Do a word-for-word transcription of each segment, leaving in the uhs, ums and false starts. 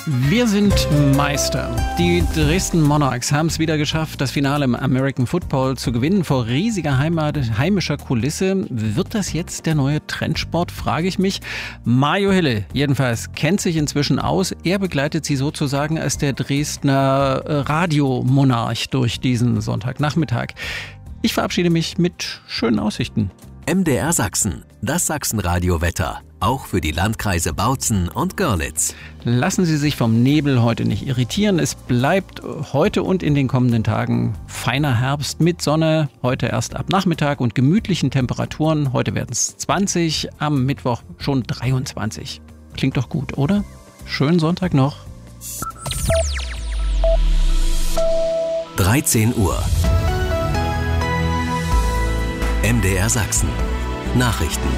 Wir sind Meister. Die Dresden Monarchs haben es wieder geschafft, das Finale im American Football zu gewinnen vor riesiger Heimat, heimischer Kulisse. Wird das jetzt der neue Trendsport, frage ich mich. Mario Hille jedenfalls kennt sich inzwischen aus. Er begleitet sie sozusagen als der Dresdner Radiomonarch durch diesen Sonntagnachmittag. Ich verabschiede mich mit schönen Aussichten. M D R Sachsen, das Sachsenradio-Wetter. Auch für die Landkreise Bautzen und Görlitz. Lassen Sie sich vom Nebel heute nicht irritieren. Es bleibt heute und in den kommenden Tagen feiner Herbst mit Sonne. Heute erst ab Nachmittag und gemütlichen Temperaturen. Heute werden es zwanzig, am Mittwoch schon dreiundzwanzig. Klingt doch gut, oder? Schönen Sonntag noch. dreizehn Uhr. M D R Sachsen. Nachrichten.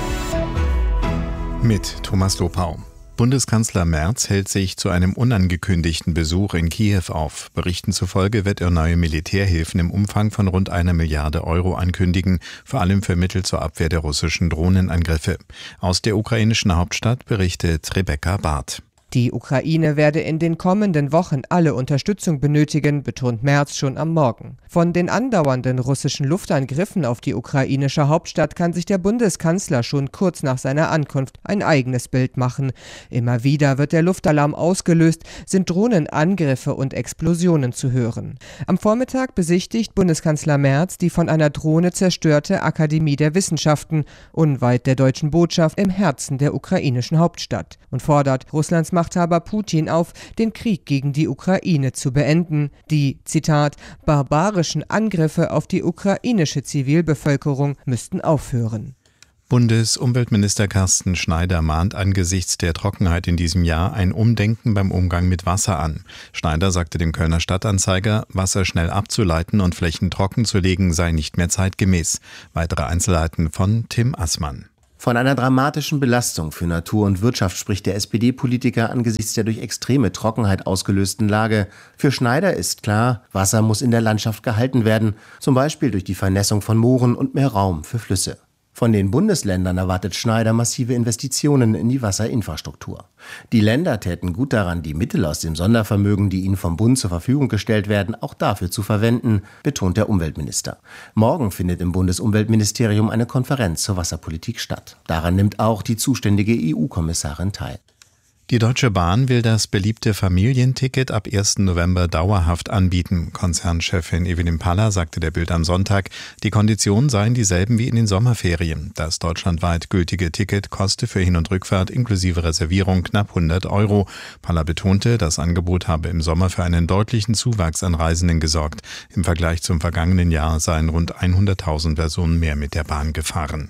Mit Thomas Lopau. Bundeskanzler Merz hält sich zu einem unangekündigten Besuch in Kiew auf. Berichten zufolge wird er neue Militärhilfen im Umfang von rund einer Milliarde Euro ankündigen, vor allem für Mittel zur Abwehr der russischen Drohnenangriffe. Aus der ukrainischen Hauptstadt berichtet Rebecca Barth. Die Ukraine werde in den kommenden Wochen alle Unterstützung benötigen, betont Merz schon am Morgen. Von den andauernden russischen Luftangriffen auf die ukrainische Hauptstadt kann sich der Bundeskanzler schon kurz nach seiner Ankunft ein eigenes Bild machen. Immer wieder wird der Luftalarm ausgelöst, sind Drohnenangriffe und Explosionen zu hören. Am Vormittag besichtigt Bundeskanzler Merz die von einer Drohne zerstörte Akademie der Wissenschaften, unweit der deutschen Botschaft im Herzen der ukrainischen Hauptstadt, und fordert Russlands Machthaber Putin auf, den Krieg gegen die Ukraine zu beenden. Die, Zitat, barbarischen Angriffe auf die ukrainische Zivilbevölkerung müssten aufhören. Bundesumweltminister Carsten Schneider mahnt angesichts der Trockenheit in diesem Jahr ein Umdenken beim Umgang mit Wasser an. Schneider sagte dem Kölner Stadtanzeiger, Wasser schnell abzuleiten und Flächen trocken zu legen sei nicht mehr zeitgemäß. Weitere Einzelheiten von Tim Assmann. Von einer dramatischen Belastung für Natur und Wirtschaft spricht der S P D-Politiker angesichts der durch extreme Trockenheit ausgelösten Lage. Für Schneider ist klar, Wasser muss in der Landschaft gehalten werden, zum Beispiel durch die Vernässung von Mooren und mehr Raum für Flüsse. Von den Bundesländern erwartet Schneider massive Investitionen in die Wasserinfrastruktur. Die Länder täten gut daran, die Mittel aus dem Sondervermögen, die ihnen vom Bund zur Verfügung gestellt werden, auch dafür zu verwenden, betont der Umweltminister. Morgen findet im Bundesumweltministerium eine Konferenz zur Wasserpolitik statt. Daran nimmt auch die zuständige E U-Kommissarin teil. Die Deutsche Bahn will das beliebte Familienticket ab ersten November dauerhaft anbieten. Konzernchefin Evelyn Paller sagte der Bild am Sonntag, die Konditionen seien dieselben wie in den Sommerferien. Das deutschlandweit gültige Ticket koste für Hin- und Rückfahrt inklusive Reservierung knapp hundert Euro. Paller betonte, das Angebot habe im Sommer für einen deutlichen Zuwachs an Reisenden gesorgt. Im Vergleich zum vergangenen Jahr seien rund hunderttausend Personen mehr mit der Bahn gefahren.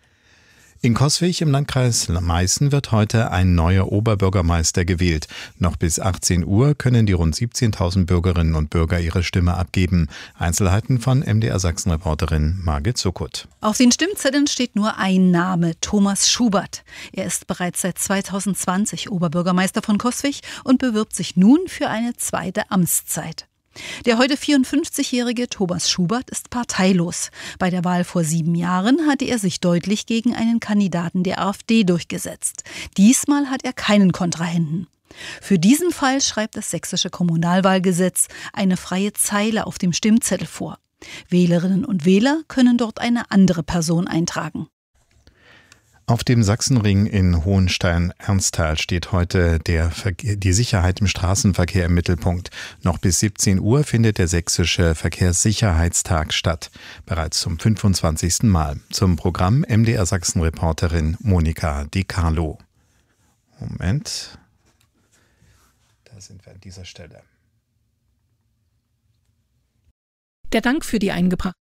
In Coswig im Landkreis Meißen wird heute ein neuer Oberbürgermeister gewählt. Noch bis achtzehn Uhr können die rund siebzehntausend Bürgerinnen und Bürger ihre Stimme abgeben. Einzelheiten von M D R Sachsen-Reporterin Margit Zuckut. Auf den Stimmzetteln steht nur ein Name, Thomas Schubert. Er ist bereits seit zweitausendzwanzig Oberbürgermeister von Coswig und bewirbt sich nun für eine zweite Amtszeit. Der heute vierundfünfzigjährige Thomas Schubert ist parteilos. Bei der Wahl vor sieben Jahren hatte er sich deutlich gegen einen Kandidaten der AfD durchgesetzt. Diesmal hat er keinen Kontrahenten. Für diesen Fall schreibt das sächsische Kommunalwahlgesetz eine freie Zeile auf dem Stimmzettel vor. Wählerinnen und Wähler können dort eine andere Person eintragen. Auf dem Sachsenring in Hohenstein-Ernsthal steht heute der Verkehr, die Sicherheit im Straßenverkehr im Mittelpunkt. Noch bis siebzehn Uhr findet der sächsische Verkehrssicherheitstag statt. Bereits zum fünfundzwanzigsten Mal. Zum Programm M D R Sachsen-Reporterin Monika Di Carlo. Moment. Da sind wir an dieser Stelle. Der Dank für die eingebrachte